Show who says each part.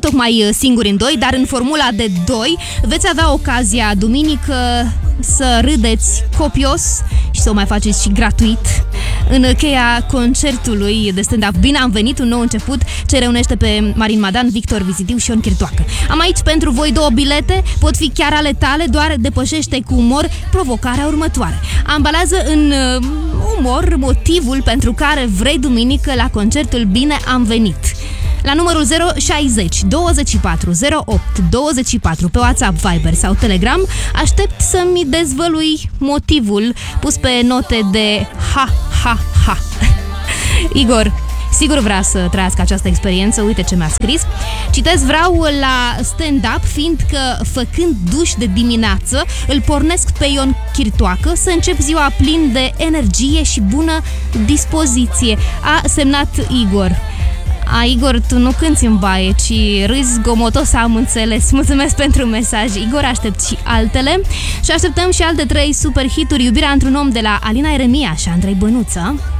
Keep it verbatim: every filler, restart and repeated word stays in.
Speaker 1: tocmai singuri în doi, dar în formula de doi veți avea ocazia duminică să râdeți copios și să o mai faceți și gratuit în cheia concertului de stand-up Bine am venit, un nou început, ce reunește pe Marin Madan, Victor Vizitiu și Ion Chirtoacă. Am aici pentru voi două bilete, pot fi chiar ale tale, doar depășește cu umor provocarea următoare. Ambalează în uh, umor motivul pentru care vrei duminică la concertul Bine am venit. La numărul zero șaizeci douăzeci și patru zero opt douăzeci și patru pe WhatsApp, Viber sau Telegram aștept să-mi dezvălui motivul pus pe note de ha, ha, ha. Igor sigur vrea să trăiască această experiență, uite ce mi-a scris. Citez, vreau la stand-up, fiindcă făcând duș de dimineață îl pornesc pe Ion Chirtoacă să încep ziua plin de energie și bună dispoziție. A semnat Igor. A, Igor, tu nu cânti în baie, ci râzi zgomotos, am înțeles. Mulțumesc pentru mesaj, Igor, aștept și altele. Și așteptăm și alte trei super hituri. Iubirea într-un om de la Alina Eremia și Andrei Bănuță.